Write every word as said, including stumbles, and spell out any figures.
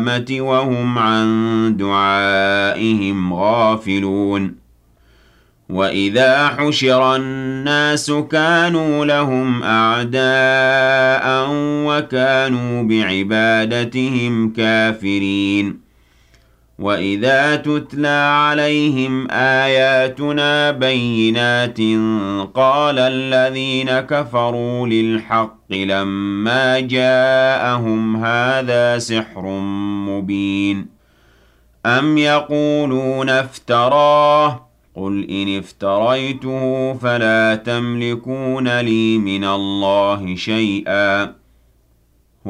وهم عن دعائهم غافلون وإذا حشر الناس كانوا لهم أعداء وكانوا بعبادتهم كافرين وإذا تتلى عليهم آياتنا بينات قال الذين كفروا للحق لما جاءهم هذا سحر مبين أم يقولون افتراه قل إن افتريته فلا تملكون لي من الله شيئا